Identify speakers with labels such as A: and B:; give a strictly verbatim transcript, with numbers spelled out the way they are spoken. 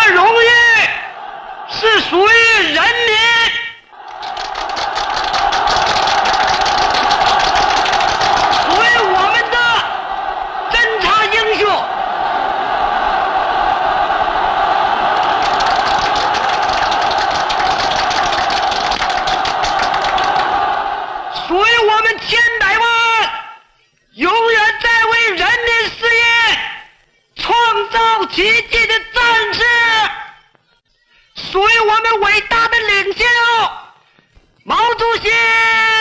A: 荣誉是属于人民。属于我们的侦察英雄。属于我们千百万永远在为人民事业创造奇迹的战士，属于我们伟大的领袖毛主席。